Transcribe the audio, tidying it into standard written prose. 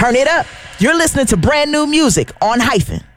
Turn it up. You're listening to brand new music on Hyphen.